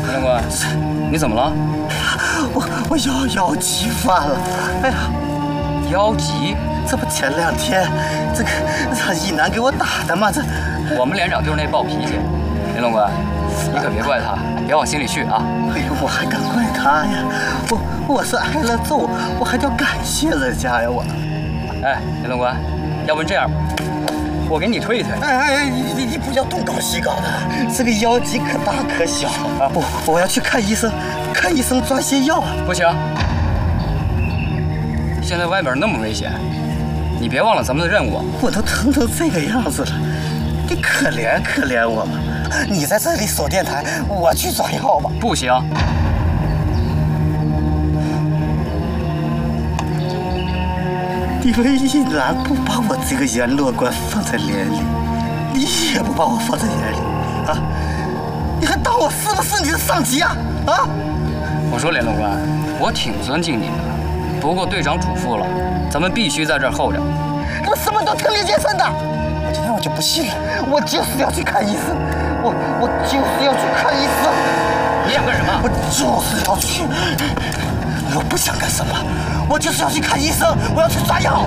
长官，你怎么了？ 我腰疾犯了。哎呀， 腰疾？ 这不前2天这个一男给我打的吗？这我们连长就是那暴脾气。林长官，你可别怪他，别往心里去啊。 哎呦，我还敢怪他呀？我是挨了揍，我还得感谢人家呀我。 哎，林长官，要不这样吧，我给你推一推。 哎，你不要东搞西搞的，这个腰疾可大可小啊！我要去看医生，看医生抓些药啊。 不行，现在外边那么危险，你别忘了咱们的任务。 我都疼成这个样子了，你可怜可怜我吧。你在这里守电台，我去抓药吧。 不行。 你们一男不把我这个阎罗官放在眼里，你也不把我放在眼里啊！你还当我是不是你的上级啊？啊！ 我说连长官，我挺尊敬你的，不过队长嘱咐了，咱们必须在这儿候着。 我什么都听你健身的，我今天我就不信了，我就是要去看医生，我就是要去看医生。 你想干什么？ 我就是要去。我不想干什么，我就是要去看医生，我要去抓药。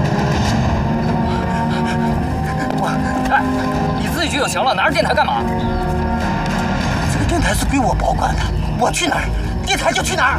哎，你自己去就行了，拿着电台干嘛？ 这个电台是归我保管的，我去哪儿，电台就去哪儿。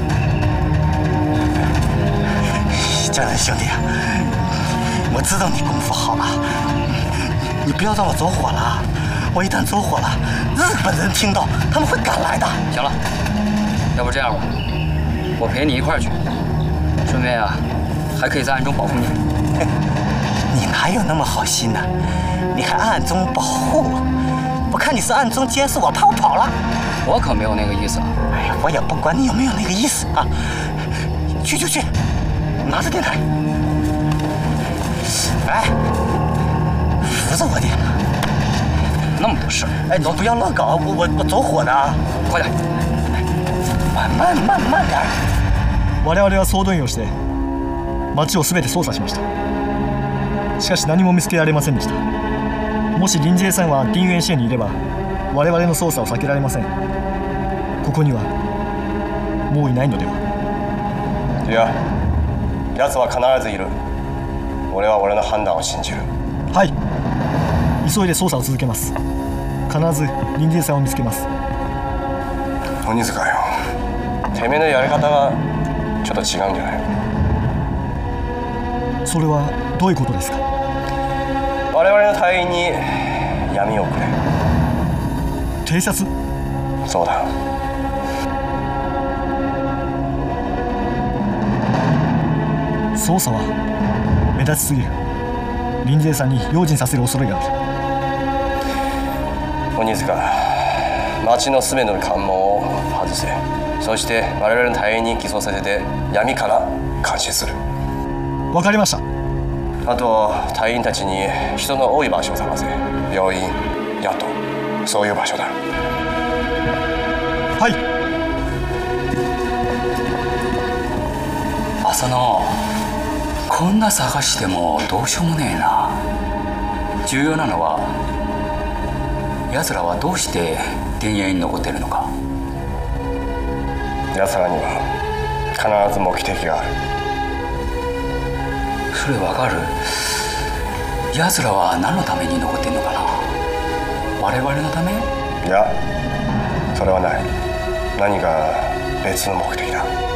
江南兄弟，我知道你功夫好啊，你不要让我走火了。我一旦走火了，日本人听到他们会赶来的。 行了，要不这样吧，我陪你一块儿去，顺便啊，还可以在暗中保护你。 你哪有那么好心呢？你还暗中保护我？我看你是暗中监视我，怕我跑了。 我可没有那个意思。 哎呀，我也不管你有没有那个意思啊！去就去，拿着电台。哎，扶着我点。 那么多事， 哎，你不要乱搞，我走火的啊！ 快点， 慢点。 我々は総動員をして町を全て捜査しました。しかし何も見つけられませんでした。もし林杰さんは丁原市にいれば我々の捜査を避けられません。ここにはもういないのでは。 いや、奴は必ずいる。俺は俺の判断を信じる。 はい、急いで捜査を続けます。必ず林杰さんを見つけます。 鬼塚よ、てめえのやり方がちょっと違うんじゃない？ それはどういうことですか？ 我々の隊員に闇をくれ。 偵察？ そうだ。 捜査は目立ちすぎる。林勢さんに用心させる恐れがある。 鬼塚、町の全ての関門を外せ。そして我々の隊員に偽装させて闇から監視する。 わかりました。 あと隊員たちに人の多い場所を探せ。病院、宿、そういう場所だ。 はい。 浅野、こんな探してもどうしようもねえな。重要なのは奴らはどうして田園に残ってるのか。 奴らには必ず目的がある。 それわかる？奴らは何のために残ってんのかな？我々のため？ いや、それはない。何か別の目的だ。